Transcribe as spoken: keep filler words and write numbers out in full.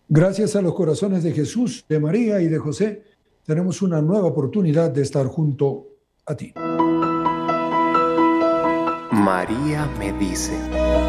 Gracias a los corazones de Jesús, de María y de José, tenemos una nueva oportunidad de estar junto a ti. María me dice.